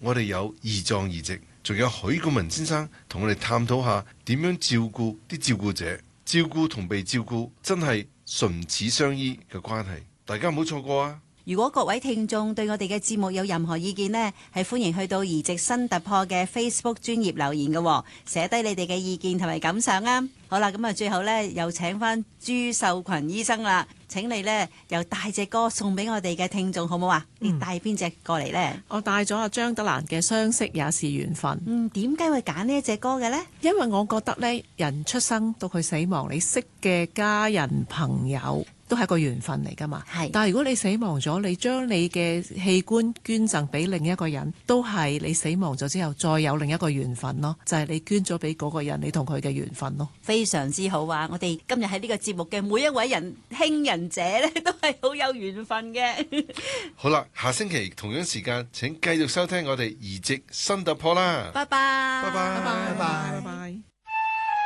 我哋有胰臟移植，仲有許冠文先生同我哋探討下點樣照顧啲照顧者，照顧同被照顧真係唇齒相依嘅關係，大家唔好錯過啊！ 如果各位聽眾對我哋嘅節目有任何意見呢，係歡迎去到移植新突破嘅 Facebook 專頁留言嘅，寫低你哋嘅意見同埋感想啊！好啦，咁啊最後呢，又請翻朱秀群醫生啦，請你呢，又帶隻歌送俾我哋嘅聽眾好唔好啊？你帶邊隻過嚟呢？ 我帶咗阿張德蘭嘅《相識也是緣分》。 點解會揀呢一隻歌嘅呢？ 因為我覺得呢，人出生到佢死亡，你識嘅家人朋友都係一個緣分嚟㗎嘛。 係。 但係如果你死亡咗，你將你嘅器官捐贈俾另一個人，都係你死亡咗之後再有另一個緣分咯。就係你捐咗俾嗰個人，你同佢嘅緣分咯。 非常之好啊！我哋今日喺呢個節目嘅每一位興人者呢，都係好有緣分嘅。 好啦，下星期同樣時間請繼續收聽我哋移植新突破啦。 拜拜。 拜拜。 拜拜。